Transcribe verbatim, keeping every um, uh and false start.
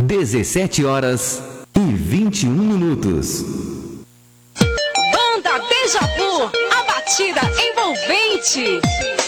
dezessete horas e vinte e um minutos. Banda Beija Vu, a batida envolvente.